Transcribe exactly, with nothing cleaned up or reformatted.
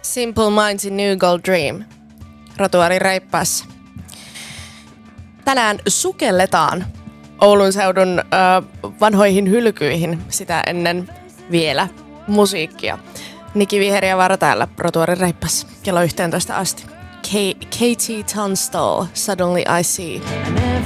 Simple Minds New Gold Dream. Rotuari Reippaassa. Tänään sukelletaan Oulun seudun äh, vanhoihin hylkyihin, sitä ennen vielä musiikkia. Niki Viheriävaara täällä Rotuari Reippaassa kello yhteentoista asti. K- Katie Tunstall, Suddenly I See.